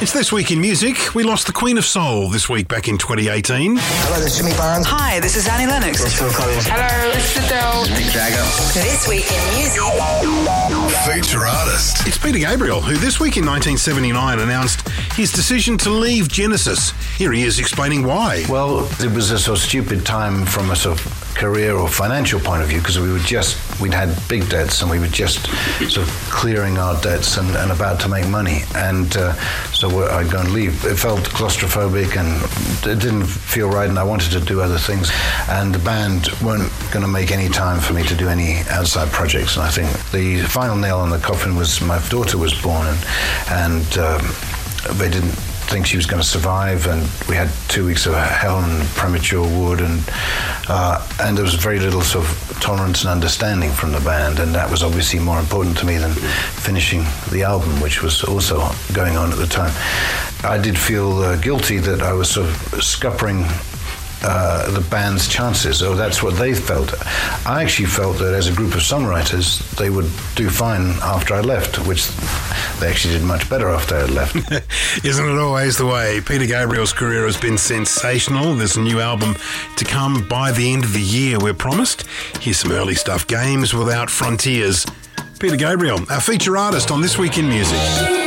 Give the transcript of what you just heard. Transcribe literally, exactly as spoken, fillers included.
It's This Week in Music. We lost the Queen of Soul this week back in twenty eighteen. Hello, this is Jimmy Barnes. Hi, this is Annie Lennox. This is Phil Collins. Hello, this is Adele. Mick Jagger. This Week in Music. Feature artist. It's Peter Gabriel, who this week in nineteen seventy-nine announced his decision to leave Genesis. Here he is explaining why. Well, it was a sort of stupid time from a sort of career or financial point of view, because we were just, we'd had big debts and we were just sort of clearing our debts and, and about to make money. And uh, so we're, I'd go and leave. It felt claustrophobic and it didn't feel right, and I wanted to do other things. And the band weren't going to make any time for me to do any outside projects. And I think the final nail in the coffin was my daughter was born, and, and um, they didn't think she was going to survive, and we had two weeks of hell and premature wood, and uh, and there was very little sort of tolerance and understanding from the band, and that was obviously more important to me than finishing the album, which was also going on at the time. I did feel uh, guilty that I was sort of scuppering Uh, the band's chances, or that's what they felt. I actually felt that as a group of songwriters, they would do fine after I left, which they actually did much better after I left. Isn't it always the way? Peter Gabriel's career has been sensational. There's a new album to come by the end of the year, we're promised. Here's some early stuff. Games Without Frontiers. Peter Gabriel, our feature artist on This Week in Music.